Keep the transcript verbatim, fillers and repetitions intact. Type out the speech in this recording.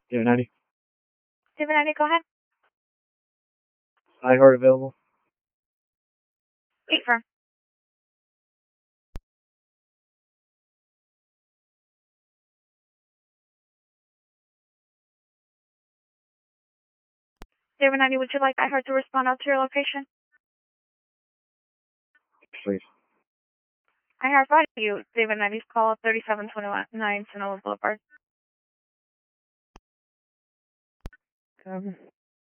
David ninety. David ninety, go ahead. iHeart available. Wait for. David ninety, would you like iHeart to respond out to your location? Please. iHeart provided you David ninety's call thirty-seven twenty-nine Sonoma Boulevard. Um,